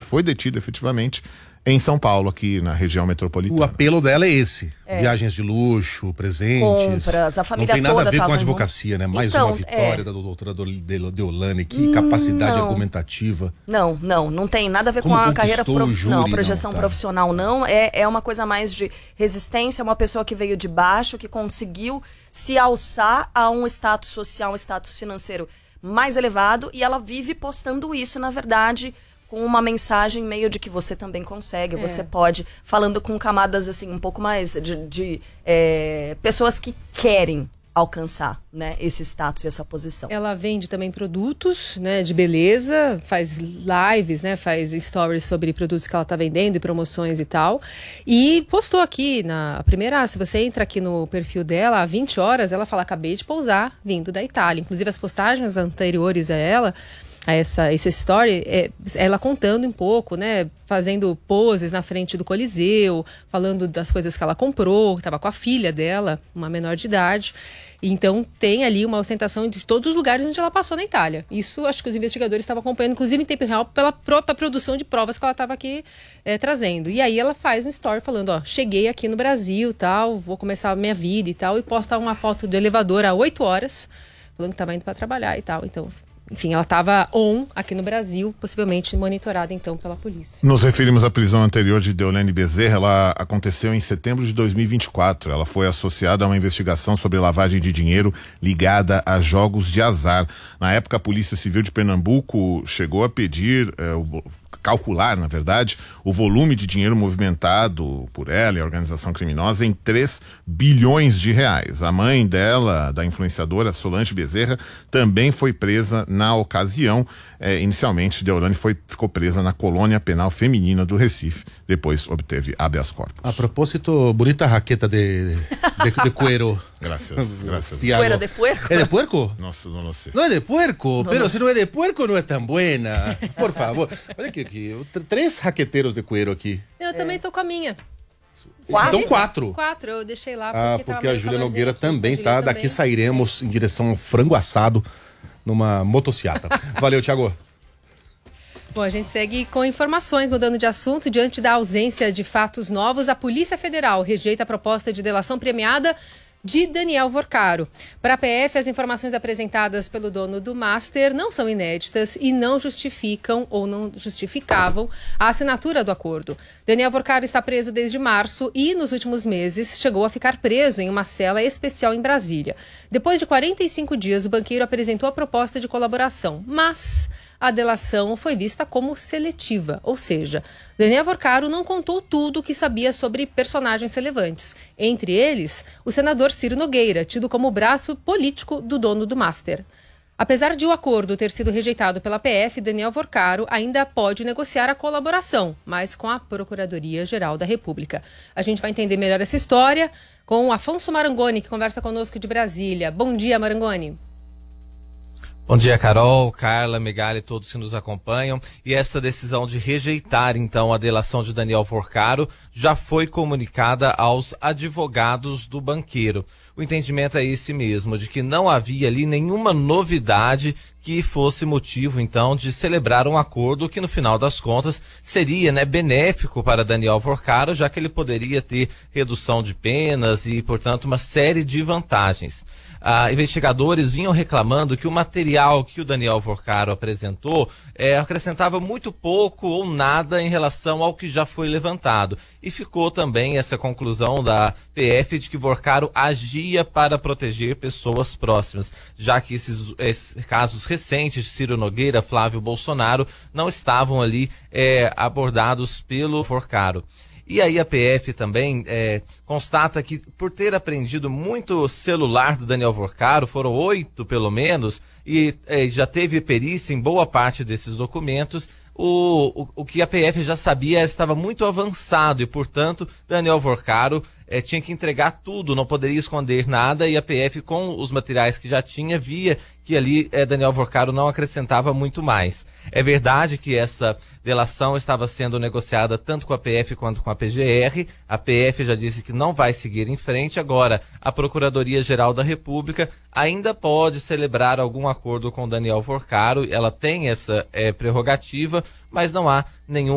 foi detida efetivamente em São Paulo, aqui na região metropolitana. O apelo dela é esse. Viagens de luxo, presentes. Compras, a família toda. Não tem nada a ver com a tava advocacia, né? Mais Então, uma vitória da doutora Deolane. Que capacidade argumentativa. Não tem nada a ver Como com a carreira o júri, não, projeção não, tá. profissional não, é uma coisa mais de resistência, uma pessoa que veio de baixo, que conseguiu se alçar a um status social, um status financeiro mais elevado, e ela vive postando isso, na verdade, com uma mensagem meio de que você também consegue, você pode, falando com camadas assim um pouco mais de pessoas que querem alcançar, né, esse status e essa posição. Ela vende também produtos, né, de beleza, faz lives, né, faz stories sobre produtos que ela tá vendendo e promoções e tal. E postou aqui na primeira, se você entra aqui no perfil dela, há 20 horas, ela fala: acabei de pousar, vindo da Itália. Inclusive as postagens anteriores a ela, a essa story, ela contando um pouco, né, fazendo poses na frente do Coliseu, falando das coisas que ela comprou, estava com a filha dela, uma menor de idade. Então tem ali uma ostentação de todos os lugares onde ela passou na Itália. Isso acho que os investigadores estavam acompanhando, inclusive em tempo real, pela própria produção de provas que ela estava aqui trazendo. E aí ela faz um story falando: ó, cheguei aqui no Brasil, tal, vou começar a minha vida e tal, e posta uma foto do elevador há 8 horas, falando que estava indo para trabalhar e tal. Então, enfim, ela estava aqui no Brasil, possivelmente monitorada então pela polícia. Nos referimos à prisão anterior de Deolane Bezerra. Ela aconteceu em setembro de 2024. Ela foi associada a uma investigação sobre lavagem de dinheiro ligada a jogos de azar. Na época, a Polícia Civil de Pernambuco chegou a pedir, calcular, na verdade, o volume de dinheiro movimentado por ela e a organização criminosa em 3 bilhões de reais. A mãe dela, da influenciadora Solange Bezerra, também foi presa na ocasião. Inicialmente, Deolane ficou presa na colônia penal feminina do Recife. Depois obteve habeas corpus. A propósito, bonita raqueta de cuero. Graças. Cuero de puerco? ¿Es de puerco? No sé. No es de puerco, pero si no es de puerco no es tan buena. Por favor. Olha aqui, 3 raqueteiros de cuero aqui. Eu também tô com a minha. Então 4. 4, eu deixei lá. Porque a Júlia Nogueira também tá. Daqui sairemos em direção ao frango assado numa motociata. Valeu, Thiago. Bom, a gente segue com informações, mudando de assunto. Diante da ausência de fatos novos, a Polícia Federal rejeita a proposta de delação premiada de Daniel Vorcaro. Para a PF, as informações apresentadas pelo dono do Master não são inéditas e não justificam ou não justificavam a assinatura do acordo. Daniel Vorcaro está preso desde março e, nos últimos meses, chegou a ficar preso em uma cela especial em Brasília. Depois de 45 dias, o banqueiro apresentou a proposta de colaboração, mas a delação foi vista como seletiva, ou seja, Daniel Vorcaro não contou tudo o que sabia sobre personagens relevantes, entre eles o senador Ciro Nogueira, tido como braço político do dono do Master. Apesar de o acordo ter sido rejeitado pela PF, Daniel Vorcaro ainda pode negociar a colaboração, mas com a Procuradoria-Geral da República. A gente vai entender melhor essa história com Afonso Marangoni, que conversa conosco de Brasília. Bom dia, Marangoni. Bom dia, Carol, Carla, Megali, todos que nos acompanham. E essa decisão de rejeitar, então, a delação de Daniel Vorcaro já foi comunicada aos advogados do banqueiro. O entendimento é esse mesmo, de que não havia ali nenhuma novidade que fosse motivo, então, de celebrar um acordo que, no final das contas, seria, benéfico para Daniel Vorcaro, já que ele poderia ter redução de penas e, portanto, uma série de vantagens. Investigadores vinham reclamando que o material que o Daniel Vorcaro apresentou acrescentava muito pouco ou nada em relação ao que já foi levantado. E ficou também essa conclusão da PF de que Vorcaro agia para proteger pessoas próximas, já que esses casos recentes de Ciro Nogueira, Flávio Bolsonaro, não estavam ali abordados pelo Vorcaro. E aí a PF também constata que, por ter apreendido muito celular do Daniel Vorcaro, foram 8 pelo menos, e já teve perícia em boa parte desses documentos, o que a PF já sabia estava muito avançado e, portanto, Daniel Vorcaro tinha que entregar tudo, não poderia esconder nada, e a PF, com os materiais que já tinha, via que ali Daniel Vorcaro não acrescentava muito mais. É verdade que essa delação estava sendo negociada tanto com a PF quanto com a PGR. A PF já disse que não vai seguir em frente. Agora, a Procuradoria-Geral da República ainda pode celebrar algum acordo com Daniel Vorcaro. Ela tem essa prerrogativa, mas não há nenhum